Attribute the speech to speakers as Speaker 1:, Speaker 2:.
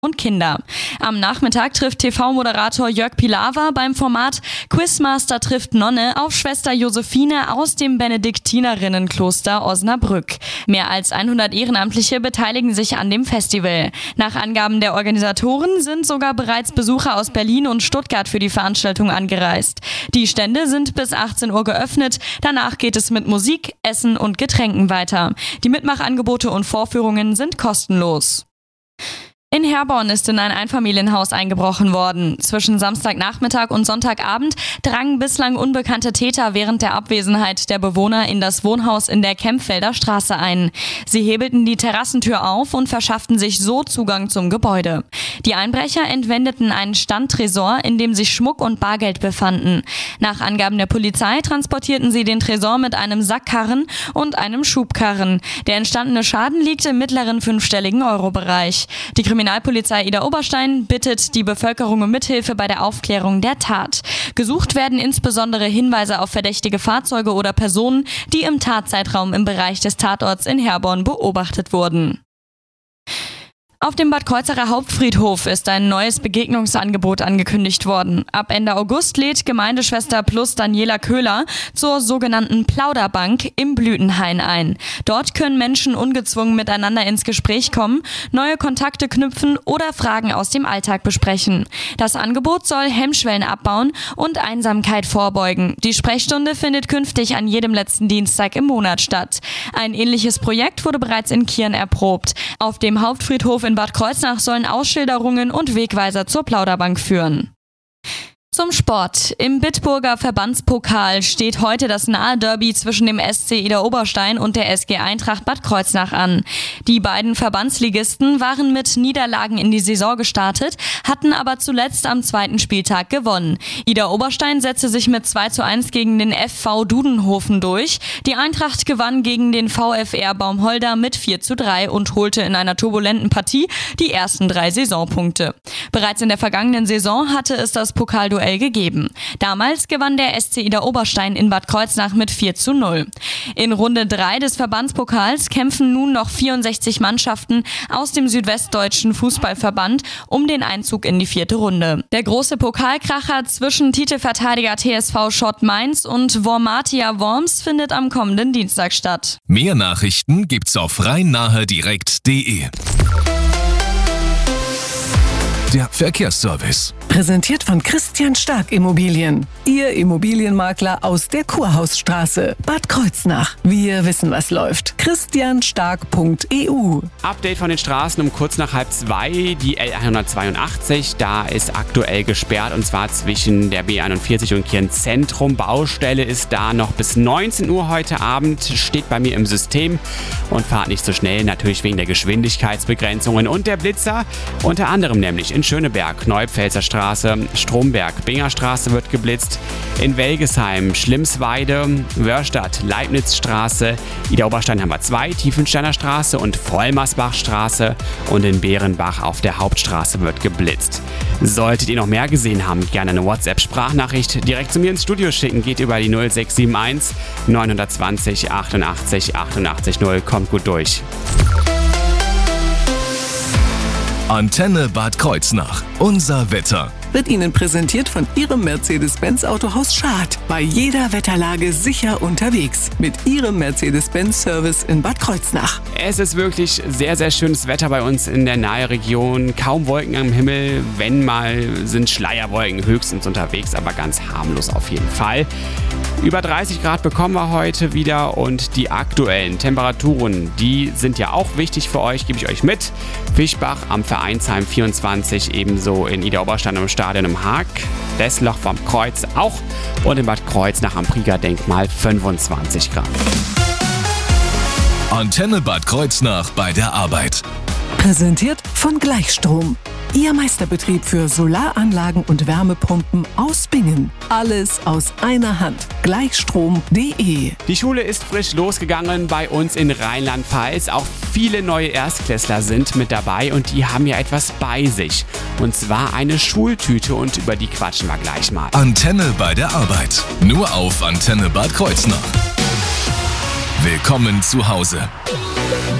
Speaker 1: und Kinder. Am Nachmittag trifft TV-Moderator Jörg Pilawa beim Format Quizmaster trifft Nonne auf Schwester Josephine aus dem Benediktinerinnenkloster Osnabrück. Mehr als 100 Ehrenamtliche beteiligen sich an dem Festival. Nach Angaben der Organisatoren sind sogar bereits Besucher aus Berlin und Stuttgart für die Veranstaltung angereist. Die Stände sind bis 18 Uhr geöffnet. Danach geht es mit Musik, Essen und Getränken weiter. Die Mitmachangebote und Vorführungen sind kostenlos. In Herborn ist in ein Einfamilienhaus eingebrochen worden. Zwischen Samstagnachmittag und Sonntagabend drangen bislang unbekannte Täter während der Abwesenheit der Bewohner in das Wohnhaus in der Kempfelder Straße ein. Sie hebelten die Terrassentür auf und verschafften sich so Zugang zum Gebäude. Die Einbrecher entwendeten einen Standtresor, in dem sich Schmuck und Bargeld befanden. Nach Angaben der Polizei transportierten sie den Tresor mit einem Sackkarren und einem Schubkarren. Der entstandene Schaden liegt im mittleren fünfstelligen Euro-Bereich. Die Kriminalpolizei Idar-Oberstein bittet die Bevölkerung um Mithilfe bei der Aufklärung der Tat. Gesucht werden insbesondere Hinweise auf verdächtige Fahrzeuge oder Personen, die im Tatzeitraum im Bereich des Tatorts in Herborn beobachtet wurden. Auf dem Bad Kreuznacher Hauptfriedhof ist ein neues Begegnungsangebot angekündigt worden. Ab Ende August lädt Gemeindeschwester Plus Daniela Köhler zur sogenannten Plauderbank im Blütenhain ein. Dort können Menschen ungezwungen miteinander ins Gespräch kommen, neue Kontakte knüpfen oder Fragen aus dem Alltag besprechen. Das Angebot soll Hemmschwellen abbauen und Einsamkeit vorbeugen. Die Sprechstunde findet künftig an jedem letzten Dienstag im Monat statt. Ein ähnliches Projekt wurde bereits in Kirn erprobt. Auf dem Hauptfriedhof in Bad Kreuznach sollen Ausschilderungen und Wegweiser zur Plauderbank führen. Zum Sport. Im Bitburger Verbandspokal steht heute das Nahe-Derby zwischen dem SC Idar-Oberstein und der SG Eintracht Bad Kreuznach an. Die beiden Verbandsligisten waren mit Niederlagen in die Saison gestartet, hatten aber zuletzt am zweiten Spieltag gewonnen. Idar-Oberstein setzte sich mit 2:1 gegen den FV Dudenhofen durch. Die Eintracht gewann gegen den VfR Baumholder mit 4:3 und holte in einer turbulenten Partie die ersten 3 Saisonpunkte. Bereits in der vergangenen Saison hatte es das Pokalduell gegeben. Damals gewann der SC Idar-Oberstein in Bad Kreuznach mit 4:0. In Runde 3 des Verbandspokals kämpfen nun noch 64 Mannschaften aus dem Südwestdeutschen Fußballverband um den Einzug in die 4. Runde. Der große Pokalkracher zwischen Titelverteidiger TSV Schott Mainz und Wormatia Worms findet am kommenden Dienstag statt.
Speaker 2: Mehr Nachrichten gibt's auf rhein-nahe-direkt.de. Der Verkehrsservice.
Speaker 3: Präsentiert von Christian Stark Immobilien. Ihr Immobilienmakler aus der Kurhausstraße, Bad Kreuznach. Wir wissen, was läuft. christianstark.eu.
Speaker 4: Update von den Straßen um kurz nach 1:30. Die L182, da ist aktuell gesperrt und zwar zwischen der B41 und Kirn Zentrum. Baustelle ist da noch bis 19 Uhr heute Abend. Steht bei mir im System und fahrt nicht so schnell, natürlich wegen der Geschwindigkeitsbegrenzungen und der Blitzer. Unter anderem nämlich in Schöneberg, Neupfälzer Straße, Stromberg, Bingerstraße wird geblitzt, in Welgesheim, Schlimmsweide, Wörstadt, Leibnizstraße, Idar-Oberstein haben wir 2, Tiefensteiner Straße und Vollmersbachstraße und in Bärenbach auf der Hauptstraße wird geblitzt. Solltet ihr noch mehr gesehen haben, gerne eine WhatsApp-Sprachnachricht direkt zu mir ins Studio schicken, geht über die 0671 920 88 88 0, kommt gut durch.
Speaker 2: Antenne Bad Kreuznach. Unser Wetter.
Speaker 3: Wird Ihnen präsentiert von Ihrem Mercedes-Benz Autohaus Schad. Bei jeder Wetterlage sicher unterwegs. Mit Ihrem Mercedes-Benz-Service in Bad Kreuznach.
Speaker 4: Es ist wirklich sehr, sehr schönes Wetter bei uns in der Naheregion. Kaum Wolken am Himmel. Wenn mal sind Schleierwolken höchstens unterwegs, aber ganz harmlos auf jeden Fall. Über 30 Grad bekommen wir heute wieder und die aktuellen Temperaturen, die sind ja auch wichtig für euch, gebe ich euch mit. Fischbach am Vereinsheim 24, ebenso in Idar-Oberstein am Stadion im Haag, Dessloch vom Kreuz auch und in Bad Kreuznach am Prieger-Denkmal 25 Grad.
Speaker 2: Antenne Bad Kreuznach bei der Arbeit.
Speaker 3: Präsentiert von Gleichstrom. Ihr Meisterbetrieb für Solaranlagen und Wärmepumpen aus Bingen. Alles aus einer Hand. Gleichstrom.de.
Speaker 4: Die Schule ist frisch losgegangen bei uns in Rheinland-Pfalz. Auch viele neue Erstklässler sind mit dabei und die haben ja etwas bei sich. Und zwar eine Schultüte und über die quatschen wir gleich mal.
Speaker 2: Antenne bei der Arbeit. Nur auf Antenne Bad Kreuznach. Willkommen zu Hause.